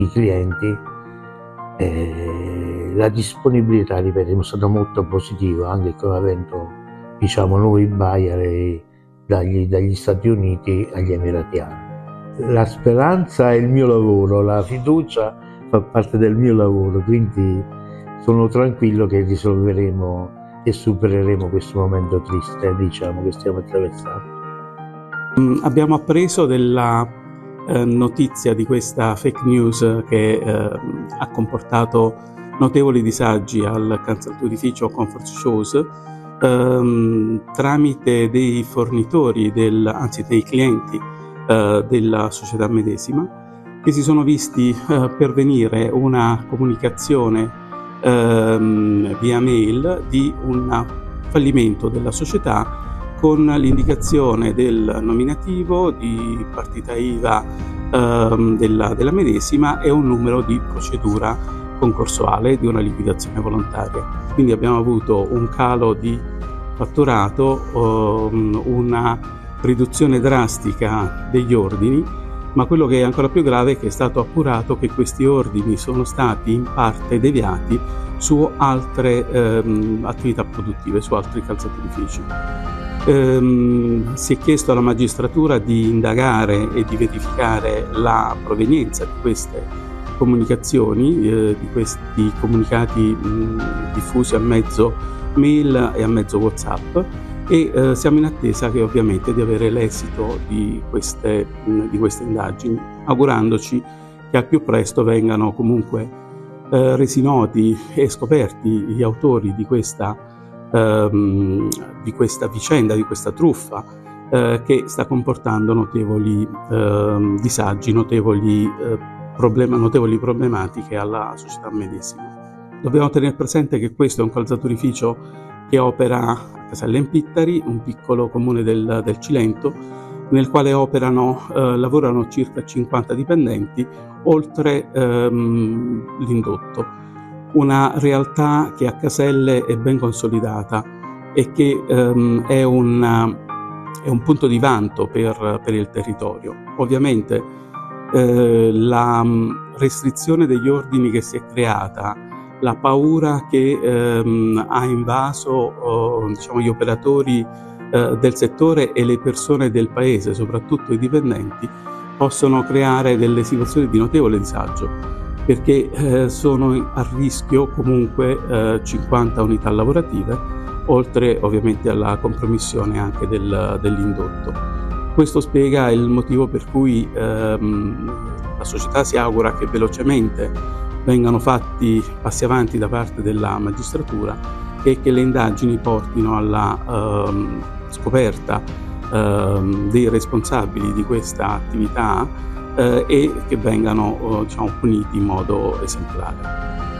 i clienti, la disponibilità, ripeto, è stata molto positiva, anche con avendo, diciamo, nuovi buyer dagli Stati Uniti agli Emirati Arabi. La speranza è il mio lavoro, la fiducia fa parte del mio lavoro, quindi sono tranquillo che risolveremo e supereremo questo momento triste, diciamo, che stiamo attraversando. Abbiamo appreso della notizia di questa fake news che ha comportato notevoli disagi al cancellificio Comfort Shows tramite dei fornitori, anzi dei clienti della società medesima, che si sono visti pervenire una comunicazione via mail di un fallimento della società con l'indicazione del nominativo, di partita IVA della medesima e un numero di procedura concorsuale di una liquidazione volontaria. Quindi abbiamo avuto un calo di fatturato, una riduzione drastica degli ordini, ma quello che è ancora più grave è che è stato appurato che questi ordini sono stati in parte deviati su altre attività produttive, su altri calzaturifici. Si è chiesto alla magistratura di indagare e di verificare la provenienza di queste comunicazioni, di questi comunicati diffusi a mezzo mail e a mezzo WhatsApp, e siamo in attesa ovviamente di avere l'esito di queste indagini, augurandoci che al più presto vengano comunque resi noti e scoperti gli autori di questa vicenda, di questa truffa che sta comportando notevoli disagi, notevoli problematiche alla società medesima. Dobbiamo tenere presente che questo è un calzaturificio che opera a Caselle in Pittari, un piccolo comune del Cilento, nel quale lavorano circa 50 dipendenti, oltre l'indotto. Una realtà che a Caselle è ben consolidata e che è un punto di vanto per il territorio. Ovviamente la restrizione degli ordini che si è creata, la paura che ha invaso diciamo, gli operatori del settore e le persone del paese, soprattutto i dipendenti, possono creare delle situazioni di notevole disagio, perché sono a rischio comunque 50 unità lavorative, oltre ovviamente alla compromissione anche dell'indotto. Questo spiega il motivo per cui la società si augura che velocemente vengano fatti passi avanti da parte della magistratura e che le indagini portino alla scoperta dei responsabili di questa attività e che vengano diciamo, puniti in modo esemplare.